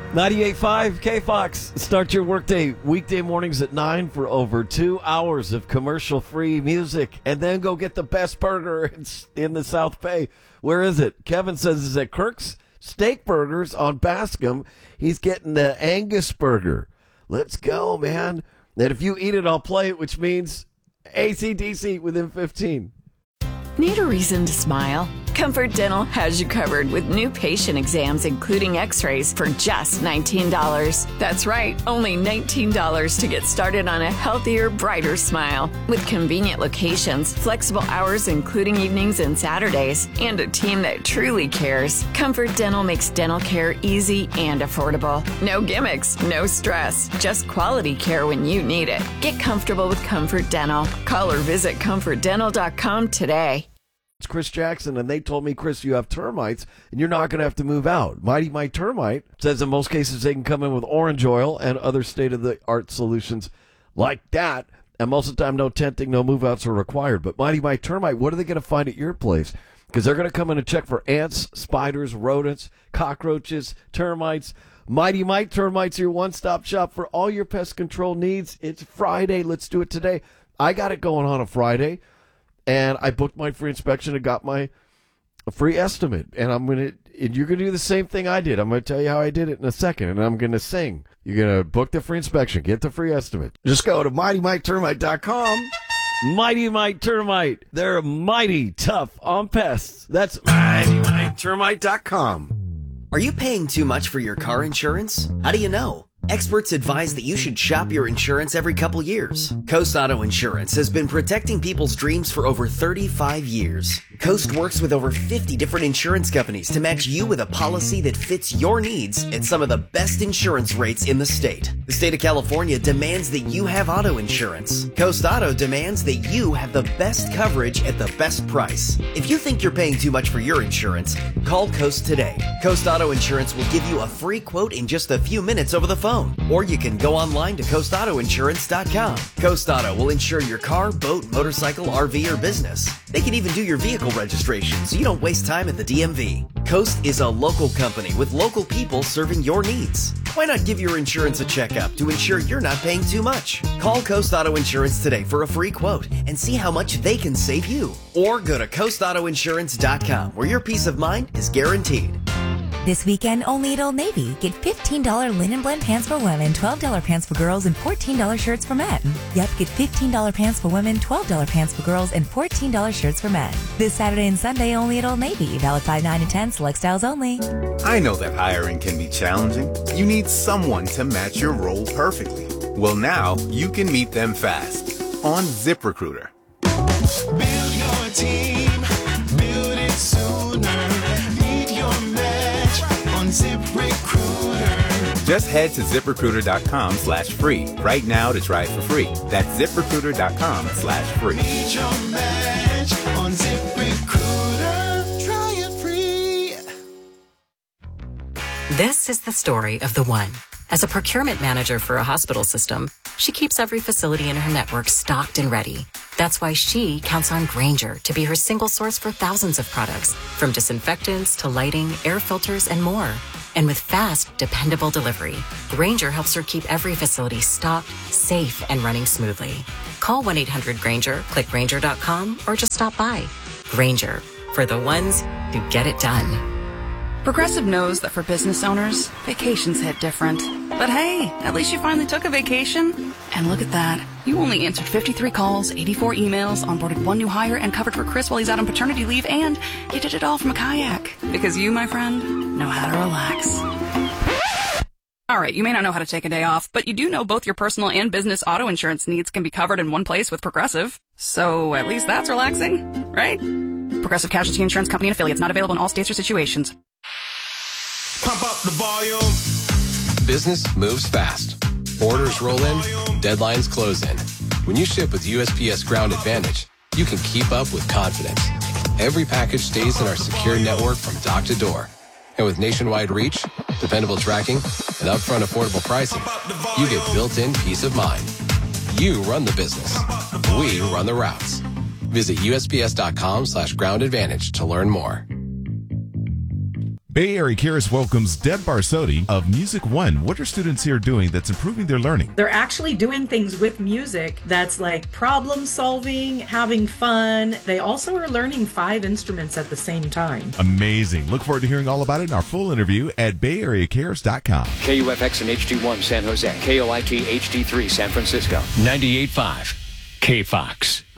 98.5 KFOX. Start your workday weekday mornings at 9 for over 2 hours of commercial-free music. And then go get the best burger in the South Bay. Where is it? Kevin says it's at Kirk's Steak Burgers on Bascom. He's getting the Angus burger. Let's go, man. And if you eat it, I'll play it, which means AC/DC within 15. Need a reason to smile? Comfort Dental has you covered with new patient exams, including x-rays, for just $19. That's right, only $19 to get started on a healthier, brighter smile. With convenient locations, flexible hours including evenings and Saturdays, and a team that truly cares, Comfort Dental makes dental care easy and affordable. No gimmicks, no stress, just quality care when you need it. Get comfortable with Comfort Dental. Call or visit comfortdental.com today. It's Chris Jackson, and they told me, Chris, you have termites, and you're not going to have to move out. Mighty Mite Termite says in most cases they can come in with orange oil and other state-of-the-art solutions like that, and most of the time no tenting, no move-outs are required. But Mighty Mite Termite, what are they going to find at your place? Because they're going to come in and check for ants, spiders, rodents, cockroaches, termites. Mighty Mite Termite's your one-stop shop for all your pest control needs. It's Friday. Let's do it today. I got it going on a Friday. And I booked my free inspection and got my free estimate. And you're going to do the same thing I did. I'm going to tell you how I did it in a second. And I'm going to sing. You're going to book the free inspection, get the free estimate. Just go to MightyMiteTermite.com. Mighty Mite Termite. They're mighty tough on pests. That's MightyMiteTermite.com. Are you paying too much for your car insurance? How do you know? Experts advise that you should shop your insurance every couple years. Coast Auto Insurance has been protecting people's dreams for over 35 years. Coast works with over 50 different insurance companies to match you with a policy that fits your needs at some of the best insurance rates in the state. The state of California demands that you have auto insurance. Coast Auto demands that you have the best coverage at the best price. If you think you're paying too much for your insurance, call Coast today. Coast Auto Insurance will give you a free quote in just a few minutes over the phone. Or you can go online to coastautoinsurance.com. Coast Auto will insure your car, boat, motorcycle, RV, or business. They can even do your vehicle registration so you don't waste time at the DMV. Coast is a local company with local people serving your needs. Why not give your insurance a checkup to ensure you're not paying too much? Call Coast Auto Insurance today for a free quote and see how much they can save you. Or go to coastautoinsurance.com where your peace of mind is guaranteed. This weekend, only at Old Navy. Get $15 linen blend pants for women, $12 pants for girls, and $14 shirts for men. Yep, get $15 pants for women, $12 pants for girls, and $14 shirts for men. This Saturday and Sunday, only at Old Navy. Valid 5, 9, and 10, select styles only. I know that hiring can be challenging. You need someone to match your role perfectly. Well, now you can meet them fast on ZipRecruiter. Build your team, build it sooner. ZipRecruiter. Just head to ZipRecruiter.com/free right now to try it for free. That's ZipRecruiter.com/free. Need your match on ZipRecruiter. Try it free. This is the story of the one. As a procurement manager for a hospital system, she keeps every facility in her network stocked and ready. That's why she counts on Grainger to be her single source for thousands of products, from disinfectants to lighting, air filters, and more. And with fast, dependable delivery, Grainger helps her keep every facility stocked, safe, and running smoothly. Call 1-800-GRAINGER, click Grainger.com, or just stop by. Grainger, for the ones who get it done. Progressive knows that for business owners, vacations hit different. But hey, at least you finally took a vacation. And look at that. You only answered 53 calls, 84 emails, onboarded one new hire, and covered for Chris while he's out on paternity leave, and you did it all from a kayak. Because you, my friend, know how to relax. All right, you may not know how to take a day off, but you do know both your personal and business auto insurance needs can be covered in one place with Progressive. So at least that's relaxing, right? Progressive Casualty Insurance Company and Affiliates, not available in all states or situations. Pump up the volume. Business moves fast. Orders roll in, deadlines close in. When you ship with USPS Ground Advantage, you can keep up with confidence. Every package stays in our secure network from dock to door. And with nationwide reach, dependable tracking, and upfront affordable pricing, you get built-in peace of mind. You run the business. We run the routes. Visit USPS.com/ground advantage to learn more. Bay Area Cares welcomes Deb Barsotti of Music One. What are students here doing that's improving their learning? They're actually doing things with music that's like problem solving, having fun. They also are learning 5 instruments at the same time. Amazing. Look forward to hearing all about it in our full interview at BayAreaCares.com. KUFX and HD1 San Jose, KOIT HD3 San Francisco, 98.5 KFOX.